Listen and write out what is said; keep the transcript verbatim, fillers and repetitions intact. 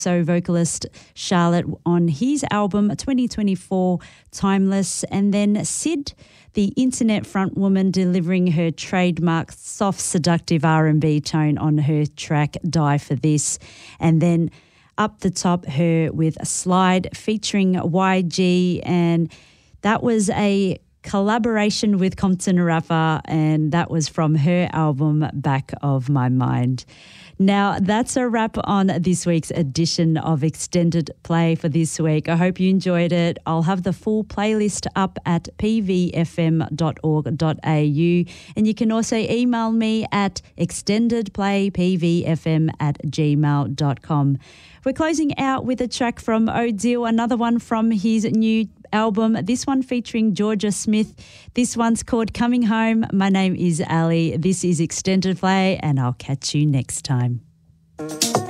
So vocalist Charlotte on his album twenty twenty-four Timeless, and then Sid, the internet frontwoman, delivering her trademark soft seductive R and B tone on her track Die For This, and then up the top her with a Slide featuring Y G, and that was a collaboration with Compton Rapper, and that was from her album Back of My Mind. Now, that's a wrap on this week's edition of Extended Play for this week. I hope you enjoyed it. I'll have the full playlist up at p v f m dot org dot a u, and you can also email me at extendedplaypvfm at gmail dot com. We're closing out with a track from Odile, another one from his new album, this one featuring Georgia Smith. This one's called Coming Home. My name is Ali. This is Extended Play, and I'll catch you next time.